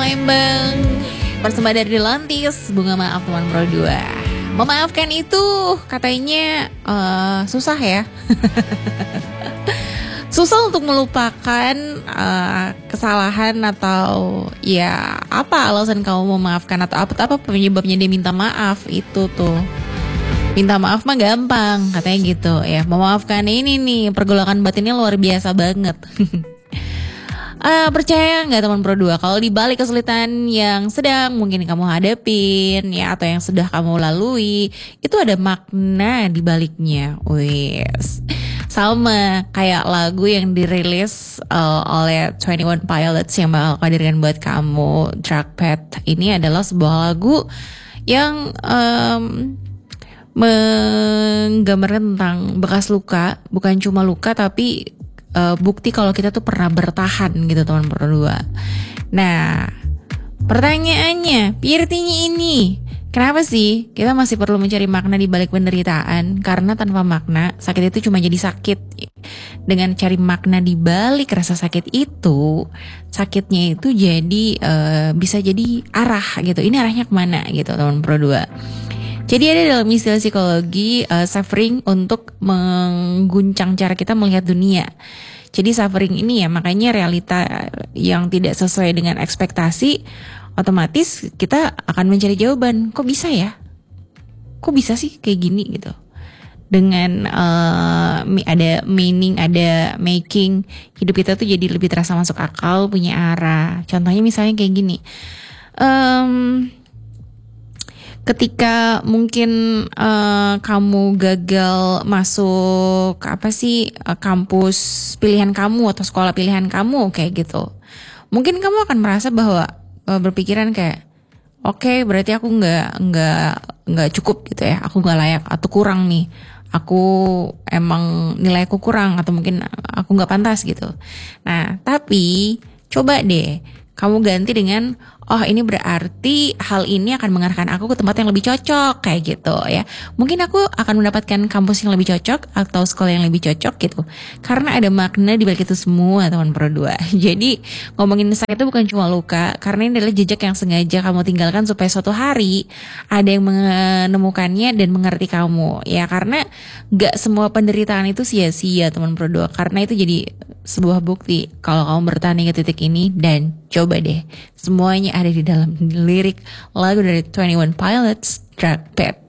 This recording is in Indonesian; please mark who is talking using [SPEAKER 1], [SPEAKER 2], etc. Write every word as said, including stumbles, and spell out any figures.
[SPEAKER 1] Palembang. Persembahan dari Delantis, Bunga Maaf Teman Pro dua. Memaafkan itu katanya uh, susah ya. Susah untuk melupakan uh, kesalahan atau ya apa alasan kamu memaafkan atau apa apa penyebabnya dia minta maaf itu tuh. Minta maaf mah gampang katanya gitu ya. Memaafkan ini nih pergolakan batinnya luar biasa banget. Uh, percaya nggak teman Pro dua kalau di balik kesulitan yang sedang mungkin kamu hadapin ya atau yang sudah kamu lalui itu ada makna di baliknya. Wes. Sama kayak lagu yang dirilis uh, oleh Twenty One Pilots yang bakal hadirkan buat kamu, Trackpad. Ini adalah sebuah lagu yang um, menggambarkan tentang bekas luka, bukan cuma luka tapi Uh, bukti kalau kita tuh pernah bertahan gitu teman berdua. Nah, pertanyaannya, Pirtinya ini, kenapa sih kita masih perlu mencari makna di balik penderitaan? Karena tanpa makna, sakit itu cuma jadi sakit. Dengan cari makna di balik rasa sakit itu, sakitnya itu jadi uh, bisa jadi arah gitu. Ini arahnya kemana gitu teman berdua. Jadi ada dalam istilah psikologi uh, suffering untuk mengguncang cara kita melihat dunia. Jadi suffering ini ya makanya realita yang tidak sesuai dengan ekspektasi, otomatis kita akan mencari jawaban. Kok bisa ya? Kok bisa sih kayak gini gitu? Dengan uh, ada meaning, ada making, hidup kita tuh jadi lebih terasa masuk akal, punya arah. Contohnya misalnya kayak gini. Um, Ketika mungkin uh, kamu gagal masuk apa sih uh, kampus pilihan kamu atau sekolah pilihan kamu kayak gitu, mungkin kamu akan merasa bahwa uh, berpikiran kayak, oke okay, berarti aku nggak nggak nggak cukup gitu ya, aku nggak layak atau kurang nih, aku emang nilai aku kurang atau mungkin aku nggak pantas gitu. Nah tapi coba deh kamu ganti dengan, oh ini berarti hal ini akan mengarahkan aku ke tempat yang lebih cocok kayak gitu ya. Mungkin aku akan mendapatkan kampus yang lebih cocok atau sekolah yang lebih cocok gitu. Karena ada makna di balik itu semua teman Pro dua. Jadi ngomongin sakit itu bukan cuma luka, karena ini adalah jejak yang sengaja kamu tinggalkan supaya suatu hari ada yang menemukannya dan mengerti kamu. Ya karena gak semua penderitaan itu sia-sia teman Pro dua. Karena itu jadi sebuah bukti kalau kamu bertahan hingga titik ini. Dan coba deh, semuanya ada di dalam lirik lagu dari Twenty One Pilots, Trackpad.